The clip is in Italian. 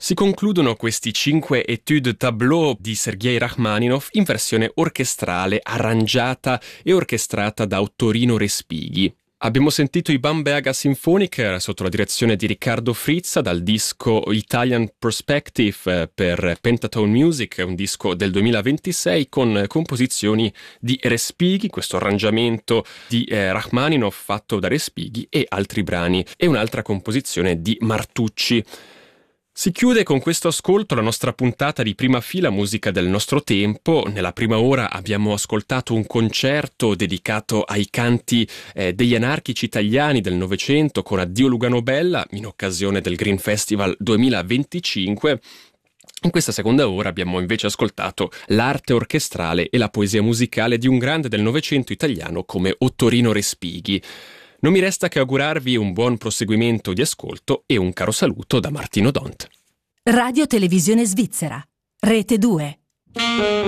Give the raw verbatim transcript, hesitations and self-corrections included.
Si concludono questi cinque études tableau di Sergei Rachmaninov in versione orchestrale, arrangiata e orchestrata da Ottorino Respighi. Abbiamo sentito i Bamberger Symphoniker sotto la direzione di Riccardo Frizza dal disco Italian Perspective per Pentatone Music, un disco del duemilaventisei con composizioni di Respighi, questo arrangiamento di eh, Rachmaninov fatto da Respighi e altri brani, e un'altra composizione di Martucci. Si chiude con questo ascolto la nostra puntata di Prima Fila Musica del nostro tempo. Nella prima ora abbiamo ascoltato un concerto dedicato ai canti eh, degli anarchici italiani del Novecento con Addio Lugano Bella in occasione del Green Festival duemilaventicinque. In questa seconda ora abbiamo invece ascoltato l'arte orchestrale e la poesia musicale di un grande del Novecento italiano come Ottorino Respighi. Non mi resta che augurarvi un buon proseguimento di ascolto e un caro saluto da Martino Dont. Radio Televisione Svizzera, Rete due.